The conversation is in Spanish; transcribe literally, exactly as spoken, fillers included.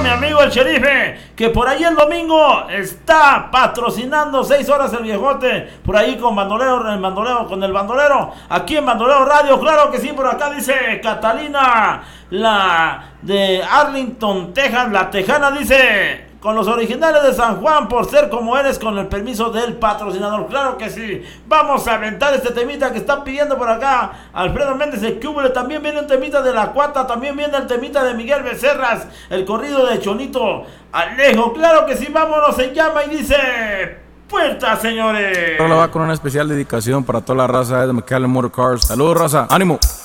mi amigo el Sherife, que por ahí el domingo está patrocinando seis horas el viejote, por ahí con bandolero, el bandolero, con el bandolero, aquí en Bandolero Radio, claro que sí. Por acá dice Catalina, la de Arlington, Texas, la tejana, dice: con los originales de San Juan, por ser como eres, con el permiso del patrocinador. Claro que sí. Vamos a aventar este temita que está pidiendo por acá Alfredo Méndez, el Cúbule. También viene un temita de La Cuata. También viene el temita de Miguel Becerras, el corrido de Chonito Alejo. Claro que sí. Vámonos, se llama y dice: puerta, señores. Ahora va con una especial dedicación para toda la raza de McAllen Motor Cars. Saludos, raza. ¡Ánimo!